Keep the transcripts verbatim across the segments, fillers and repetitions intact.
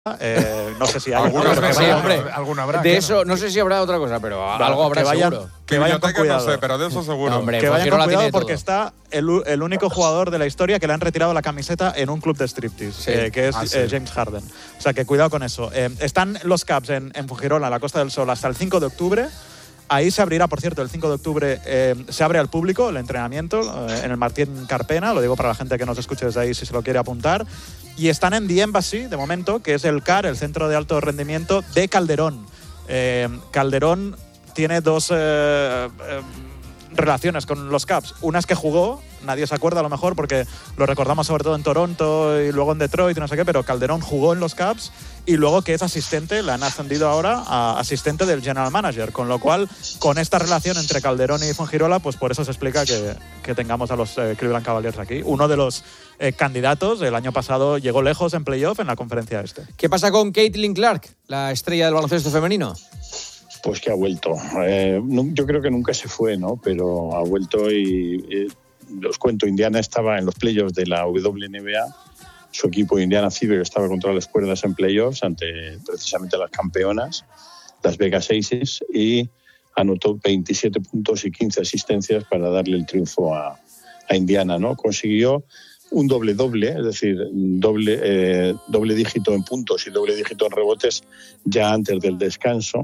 Eh, no sé si hay alguna, pero que sí, vayan, hombre, alguna habrá. De ¿no? eso, no sé si habrá otra cosa, pero Vale, algo habrá que vayan, seguro. Que vayan con cuidado. No sé, pero de eso seguro. No, hombre, que vayan con Fongirola cuidado tiene porque todo. está el, el único jugador de la historia que le han retirado la camiseta en un club de striptease, Sí. eh, que es Ah, sí. eh, James Harden. O sea, que cuidado con eso. Eh, están los Cavs en, en Fujirola, en la Costa del Sol, hasta el cinco de octubre. Ahí se abrirá, por cierto, el cinco de octubre eh, se abre al público el entrenamiento eh, en el Martín Carpena, lo digo para la gente que nos escuche desde ahí si se lo quiere apuntar. Y están en The Embassy, de momento, que es el C A R, el Centro de Alto Rendimiento de Calderón. Eh, Calderón tiene dos eh, eh, relaciones con los Cavs. Una es que jugó, nadie se acuerda a lo mejor porque lo recordamos sobre todo en Toronto y luego en Detroit y no sé qué, pero Calderón jugó en los Cavs y luego que es asistente, le han ascendido ahora a asistente del general manager, con lo cual con esta relación entre Calderón y Fuengirola, pues por eso se explica que, que tengamos a los eh, Cleveland Cavaliers aquí. Uno de los eh, candidatos, el año pasado llegó lejos en playoff en la conferencia este. ¿Qué pasa con Caitlin Clark, la estrella del baloncesto femenino? Pues que ha vuelto. Eh, no, yo creo que nunca se fue, ¿no? Pero ha vuelto y, eh, os cuento, Indiana estaba en los playoffs de la W N B A. Su equipo Indiana Fever estaba contra las cuerdas en playoffs ante precisamente las campeonas, las Vegas Aces, y anotó veintisiete puntos y quince asistencias para darle el triunfo a, a Indiana, ¿no? Consiguió un doble-doble, es decir, doble, eh, doble dígito en puntos y doble dígito en rebotes ya antes del descanso.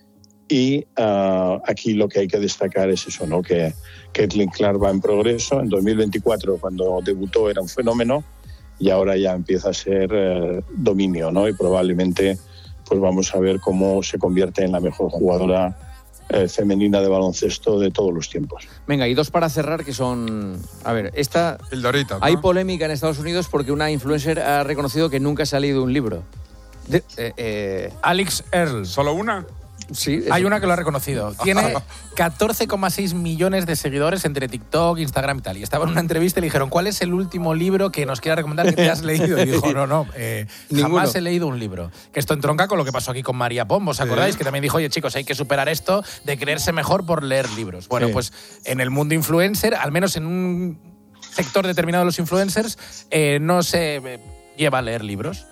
Y uh, aquí lo que hay que destacar es eso, ¿no? Que Caitlin Clark va en progreso. En dos mil veinticuatro, cuando debutó, era un fenómeno y ahora ya empieza a ser eh, dominio, ¿no? Y probablemente pues vamos a ver cómo se convierte en la mejor jugadora eh, femenina de baloncesto de todos los tiempos. Venga, y dos para cerrar que son... A ver, esta... Pildoritas, ¿no? Hay polémica en Estados Unidos porque una influencer ha reconocido que nunca se ha leído un libro. De- eh, eh, Alex Earl. ¿Solo una? sí, Hay eso. una que lo ha reconocido. Tiene catorce coma seis millones de seguidores entre TikTok, Instagram y tal. Y estaba en una entrevista y le dijeron, ¿cuál es el último libro que nos quiera recomendar que te has leído? Y dijo, no, no, eh, Ninguno. jamás he leído un libro. Que esto entronca con lo que pasó aquí con María Pombo, ¿os acordáis? Sí. Que también dijo, oye, chicos, hay que superar esto de creerse mejor por leer libros. Bueno, Sí. pues en el mundo influencer, al menos en un sector determinado de los influencers, eh, no se eh, lleva a leer libros.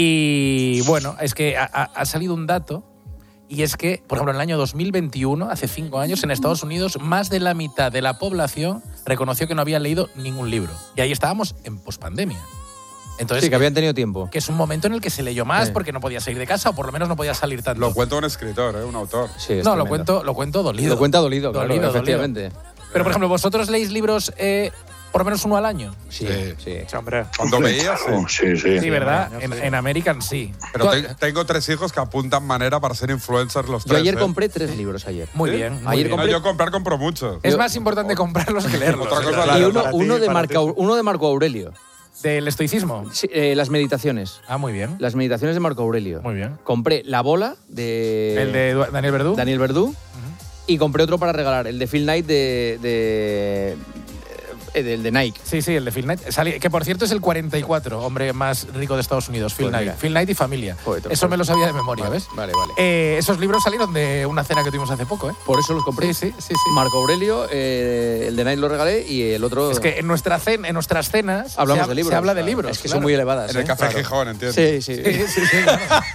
Y bueno, es que ha, ha- ha salido un dato. Y es que, por ejemplo, en el año dos mil veintiuno, hace cinco años, en Estados Unidos, más de la mitad de la población reconoció que no había leído ningún libro. Y ahí estábamos en pospandemia. Entonces, Sí, que habían tenido tiempo. que es un momento en el que se leyó más Sí. porque no podía salir de casa o por lo menos no podía salir tanto. Lo cuenta un escritor, ¿eh? Un autor. Sí, es no, lo tremendo. cuento, lo cuento dolido. Lo cuenta dolido, claro, Dolido, dolido. efectivamente. Pero, por ejemplo, ¿vosotros leéis libros eh, por lo menos uno al año? Sí, Sí. sí. Sí, hombre. Cuando veías, sí. Oh, sí, sí. Sí, ¿verdad? yo En, sí. en American sí. Pero Tú- te- tengo tres hijos que apuntan manera para ser influencers los Yo tres. ayer ¿eh? compré tres libros ayer. Muy ¿Sí? bien. muy Ayer bien. No, yo comprar compro muchos. Es Yo- más importante comprarlos que leerlos. Otra cosa, ¿eh? la- Y uno, para ti, uno, de para Marco, ti. uno de Marco Aurelio. ¿Del estoicismo? Sí, eh, las meditaciones. Ah, muy bien. Las meditaciones de Marco Aurelio. Muy bien. Compré La Bola de ¿El de Du- Daniel Verdú? Daniel Verdú y compré otro para regalar, el de Phil Knight de, de, eh, del de Nike. Sí, sí, el de Phil Knight. Sali- que por cierto es el cuarenta y cuatro, hombre más rico de Estados Unidos, Phil Pues Knight. mira. Phil Knight y familia. Joder, Eso me lo sabía de memoria, Vale, ¿ves? Vale, vale. Eh, esos libros salieron de una cena que tuvimos hace poco, ¿eh? Por eso los compré. Sí, sí, sí, sí. Marco Aurelio, eh, el de Nike lo regalé y el otro... Es que en, nuestra cena, en nuestras cenas hablamos se, de libros. se habla de Claro. libros. Es que claro. son muy elevadas. En el ¿eh? Café Claro. Gijón, ¿entiendes? Sí, sí. Sí, sí, sí, claro.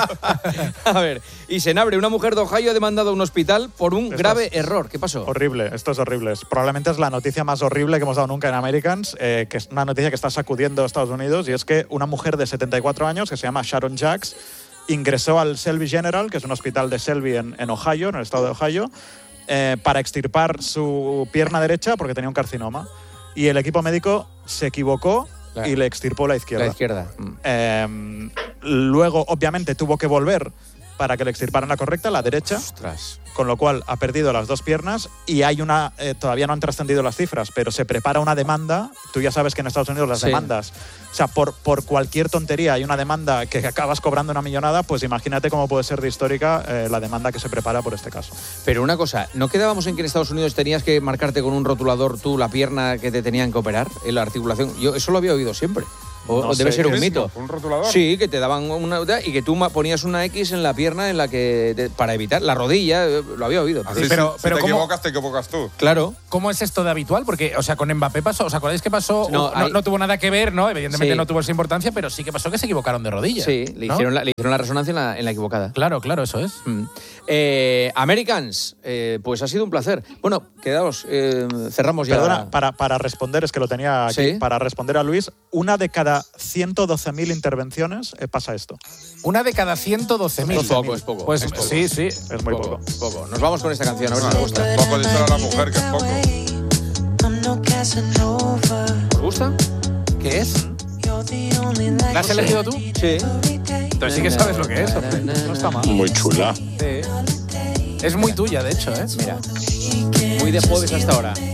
A ver, y Senabre, una mujer de Ohio ha demandado a un hospital por un Esto grave es error. ¿Qué pasó? Horrible, esto es horrible. Es- Probablemente es la noticia más horrible que hemos dado nunca en Americans, eh, que es una noticia que está sacudiendo a Estados Unidos, y es que una mujer de setenta y cuatro años, que se llama Sharon Jacks, ingresó al Selby General, que es un hospital de Selby en, en Ohio, en el estado de Ohio, eh, para extirpar su pierna derecha porque tenía un carcinoma. Y el equipo médico se equivocó Claro. y le extirpó la izquierda. La izquierda. Mm. Eh, luego, obviamente, tuvo que volver para que le extirparan la correcta, la derecha, Ostras. con lo cual ha perdido las dos piernas y hay una, eh, todavía no han trascendido las cifras, pero se prepara una demanda. Tú ya sabes que en Estados Unidos las Sí. demandas, o sea, por, por cualquier tontería hay una demanda que acabas cobrando una millonada, pues imagínate cómo puede ser de histórica eh, la demanda que se prepara por este caso. Pero una cosa, ¿no quedábamos en que en Estados Unidos tenías que marcarte con un rotulador tú la pierna que te tenían que operar en la articulación? Yo eso lo había oído siempre. O, No o debe sé, ser un ¿qué mito. mismo? ¿Un rotulador? Sí, que te daban una y que tú ma- ponías una X en la pierna en la que de- para evitar la rodilla, eh, lo había oído. Así, Pero- si, pero si te ¿cómo? equivocas, te equivocas tú. Claro. ¿Cómo es esto de habitual? Porque, o sea, con Mbappé pasó, ¿os acordáis que pasó? No, No, hay- no tuvo nada que ver, ¿no? Evidentemente Sí. no tuvo esa importancia, pero sí que pasó que se equivocaron de rodilla. Sí, le ¿no? hicieron, la, le hicieron la resonancia en la, en la equivocada. Claro, claro, eso es. Mm. Eh, Americans, eh, pues ha sido un placer. Bueno, quedaos, eh, cerramos ya. Perdona, para, para responder, es que lo tenía aquí, Sí. para responder a Luis, una de cada ciento doce mil intervenciones eh, pasa esto. Una de cada ciento doce mil. Es poco, es poco. Pues es poco. sí, sí. Es muy poco. poco. Nos vamos con esta canción, a ver si os gusta. Poco díselo a la mujer, que es poco. ¿Os gusta? ¿Qué es? ¿La has elegido tú? Sí. Entonces sí que sabes lo que es, hombre. No está mal. Muy chula. Sí. Es muy tuya, de hecho, ¿eh? Mira, muy de jueves hasta ahora.